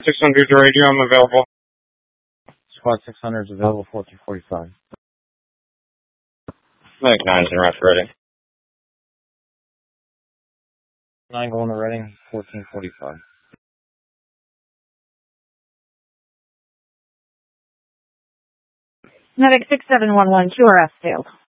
600 to radio, I'm available. Squad 600 is available, 1445. Like 9's in rush ready. 9 going to Reading, 1445. Medic 6711, QRS failed.